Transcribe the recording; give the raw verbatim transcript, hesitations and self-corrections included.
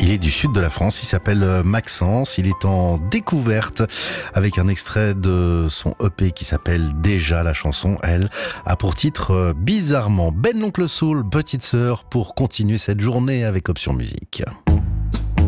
Il est du sud de la France, il s'appelle Maxence, il est en découverte avec un extrait de son E P qui s'appelle Déjà. La chanson, elle, a pour titre Bizarrement. Ben l'oncle Soul, petite sœur, pour continuer cette journée avec Option Musique.